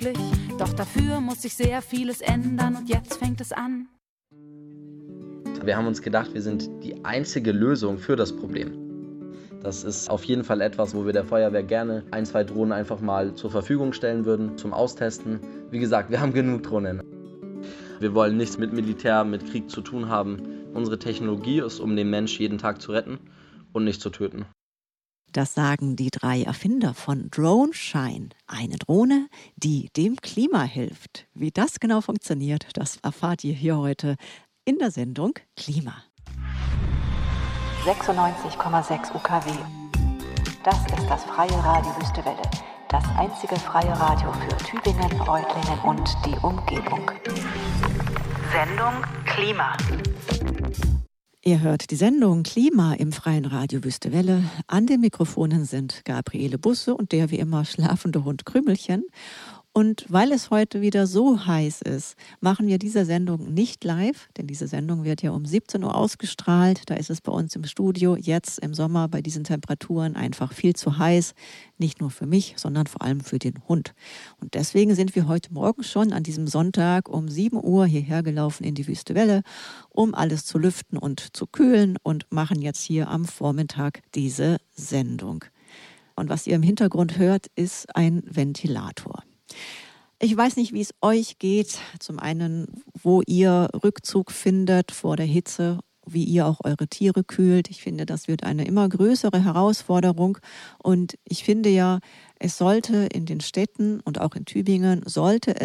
möglich. Doch dafür muss sich sehr vieles ändern und jetzt fängt es an. Wir haben uns gedacht, wir sind die einzige Lösung für das Problem. Das ist auf jeden Fall etwas, wo wir der Feuerwehr gerne 1, 2 Drohnen einfach mal zur Verfügung stellen würden, zum Austesten. Wie gesagt, wir haben genug Drohnen. Wir wollen nichts mit Militär, mit Krieg zu tun haben. Unsere Technologie ist, um den Mensch jeden Tag zu retten und nicht zu töten. Das sagen die 3 Erfinder von DroneShine. Eine Drohne, die dem Klima hilft. Wie das genau funktioniert, das erfahrt ihr hier heute in der Sendung Klima. 96,6 UKW. Das ist das freie Radio Wüstewelle. Das einzige freie Radio für Tübingen, Reutlingen und die Umgebung. Sendung Klima. Ihr hört die Sendung Klima im freien Radio Wüstewelle. An den Mikrofonen sind Gabriele Busse und der wie immer schlafende Hund Krümelchen. Und weil es heute wieder so heiß ist, machen wir diese Sendung nicht live, denn diese Sendung wird ja um 17 Uhr ausgestrahlt. Da ist es bei uns im Studio jetzt im Sommer bei diesen Temperaturen einfach viel zu heiß. Nicht nur für mich, sondern vor allem für den Hund. Und deswegen sind wir heute Morgen schon an diesem Sonntag um 7 Uhr hierher gelaufen in die Wüstewelle, um alles zu lüften und zu kühlen und machen jetzt hier am Vormittag diese Sendung. Und was ihr im Hintergrund hört, ist ein Ventilator. Ich weiß nicht, wie es euch geht. Zum einen, wo ihr Rückzug findet vor der Hitze, wie ihr auch eure Tiere kühlt. Ich finde, das wird eine immer größere Herausforderung. Und ich finde ja, es sollte in den Städten und auch in Tübingen, sollte